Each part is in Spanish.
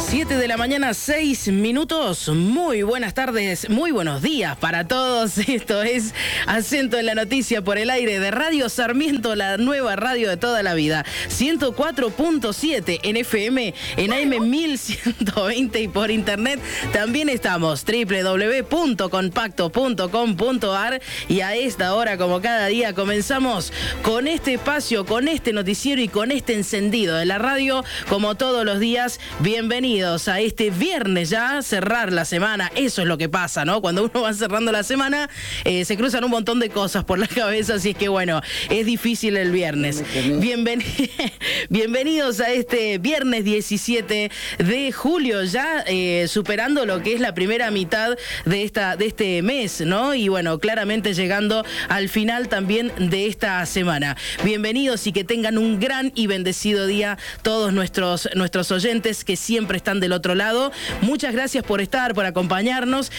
7 de la mañana, 6 minutos. Muy buenas tardes, muy buenos días para todos. Esto es Acento en la Noticia por el aire de Radio Sarmiento, la nueva radio de toda la vida. 104.7 en FM, en AM 1120 y por internet. También estamos www.compacto.com.ar y a esta hora, como cada día, comenzamos con este espacio, con este noticiero y con este encendido de la radio, como todos los días. Bienvenidos a este viernes ya, cerrar la semana. Eso es lo que pasa, ¿no? Cuando uno va cerrando la semana, se cruzan un montón de cosas por la cabeza, así es que bueno, es difícil el viernes. Bienvenidos a este viernes 17 de julio, ya superando lo que es la primera mitad de este mes, ¿no? Y bueno, claramente llegando al final también de esta semana. Bienvenidos y que tengan un gran y bendecido día todos nuestros oyentes que siempre están del otro lado. Muchas gracias por estar, por acompañarnos,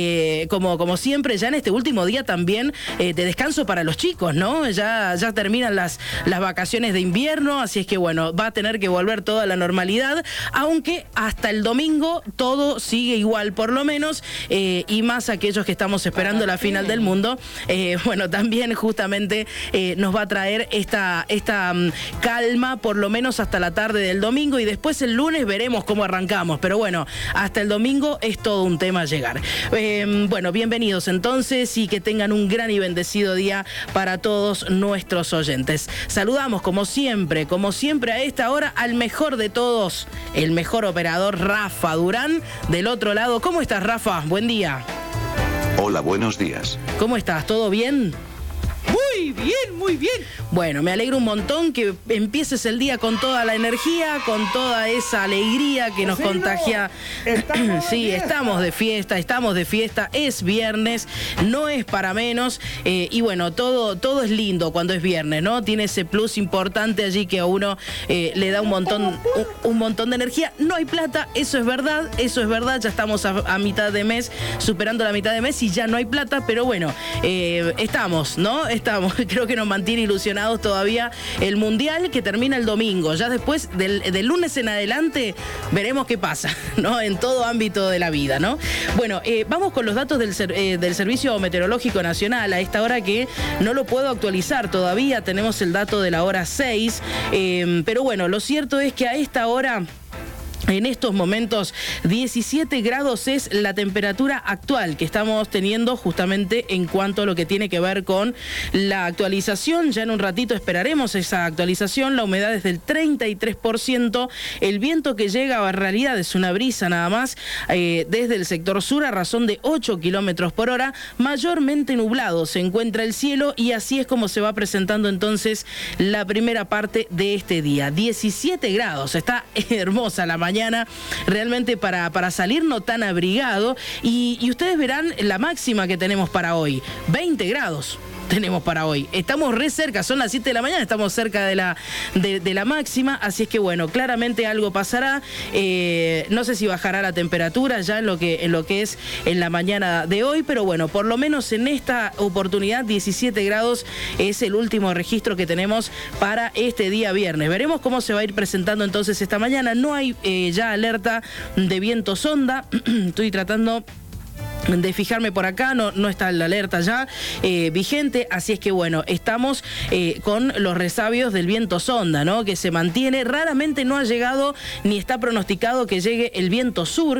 como siempre, ya en este último día también de descanso para los chicos, ¿no? Ya terminan las vacaciones de invierno, así es que bueno, va a tener que volver toda la normalidad, aunque hasta el domingo todo sigue igual, por lo menos, y más aquellos que estamos esperando la final del mundo, bueno, también justamente nos va a traer esta calma, por lo menos hasta la tarde del domingo, y después el lunes veremos cómo arrancamos, pero bueno, hasta el domingo es todo un tema llegar. Bueno, bienvenidos entonces y que tengan un gran y bendecido día para todos nuestros oyentes. Saludamos como siempre a esta hora al mejor de todos, el mejor operador, Rafa Durán, del otro lado. ¿Cómo estás, Rafa? Buen día. Hola, buenos días. ¿Cómo estás? ¿Todo bien? Muy bien, muy bien. Bueno, me alegro un montón que empieces el día con toda la energía, con toda esa alegría que nos contagia. Sí, estamos de fiesta, es viernes, no es para menos, y bueno, todo es lindo cuando es viernes, ¿no? Tiene ese plus importante allí que a uno le da un montón de energía. No hay plata, eso es verdad, ya estamos a mitad de mes, superando la mitad de mes y ya no hay plata, pero bueno, estamos, ¿no? Creo que nos mantiene ilusionados todavía el Mundial, que termina el domingo. Ya después del lunes en adelante veremos qué pasa, ¿no? En todo ámbito de la vida, ¿no? Bueno, vamos con los datos del Servicio Meteorológico Nacional a esta hora, que no lo puedo actualizar todavía. Tenemos el dato de la hora 6, pero bueno, lo cierto es que a esta hora, en estos momentos, 17 grados es la temperatura actual que estamos teniendo justamente en cuanto a lo que tiene que ver con la actualización. Ya en un ratito esperaremos esa actualización. La humedad es del 33%. El viento que llega, en realidad es una brisa nada más, desde el sector sur a razón de 8 kilómetros por hora. Mayormente nublado se encuentra el cielo y así es como se va presentando entonces la primera parte de este día. 17 grados. Está hermosa la mañana. Realmente para salir no tan abrigado, y ustedes verán la máxima que tenemos para hoy, 20 grados tenemos para hoy. Estamos re cerca, son las 7 de la mañana, estamos cerca de la máxima, así es que bueno, claramente algo pasará. No sé si bajará la temperatura ya en lo que es en la mañana de hoy, pero bueno, por lo menos en esta oportunidad 17 grados es el último registro que tenemos para este día viernes. Veremos cómo se va a ir presentando entonces esta mañana. No hay ya alerta de viento sonda. Estoy tratando de fijarme por acá, no está la alerta ya vigente, así es que bueno, estamos con los resabios del viento sonda, ¿no? Que se mantiene, raramente no ha llegado ni está pronosticado que llegue el viento sur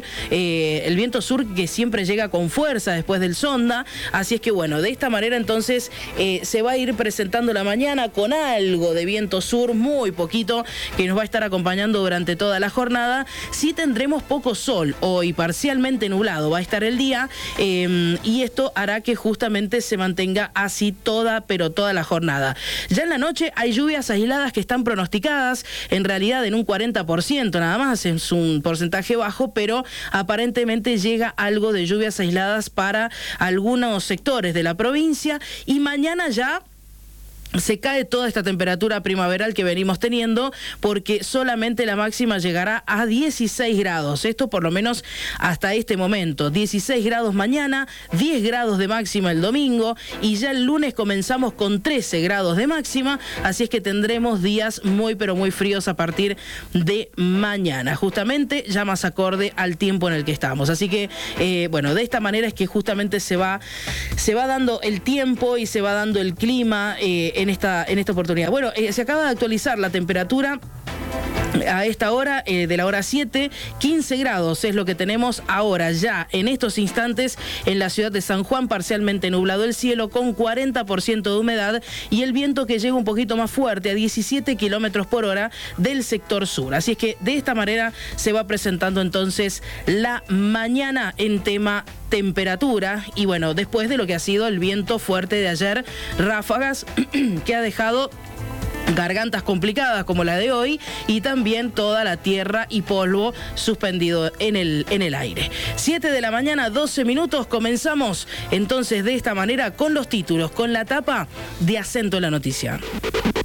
que siempre llega con fuerza después del sonda, así es que bueno, de esta manera entonces se va a ir presentando la mañana con algo de viento sur, muy poquito, que nos va a estar acompañando durante toda la jornada. Sí tendremos poco sol hoy, parcialmente nublado va a estar el día, y esto hará que justamente se mantenga así toda la jornada. Ya en la noche hay lluvias aisladas que están pronosticadas, en realidad en un 40% nada más, es un porcentaje bajo, pero aparentemente llega algo de lluvias aisladas para algunos sectores de la provincia, y mañana ya se cae toda esta temperatura primaveral que venimos teniendo, porque solamente la máxima llegará a 16 grados. Esto por lo menos hasta este momento. 16 grados mañana, 10 grados de máxima el domingo, y ya el lunes comenzamos con 13 grados de máxima, así es que tendremos días muy pero muy fríos a partir de mañana, justamente ya más acorde al tiempo en el que estamos. Así que, bueno, de esta manera es que justamente se va dando el tiempo y se va dando el clima en esta oportunidad. Bueno, se acaba de actualizar la temperatura a esta hora, de la hora 7, 15 grados es lo que tenemos ahora ya en estos instantes en la ciudad de San Juan, parcialmente nublado el cielo con 40% de humedad y el viento que llega un poquito más fuerte a 17 kilómetros por hora del sector sur. Así es que de esta manera se va presentando entonces la mañana en tema temperatura, y bueno, después de lo que ha sido el viento fuerte de ayer, ráfagas que ha dejado gargantas complicadas como la de hoy y también toda la tierra y polvo suspendido en el aire. 7 de la mañana, 12 minutos, comenzamos entonces de esta manera con los títulos, con la tapa de Acento en la Noticia.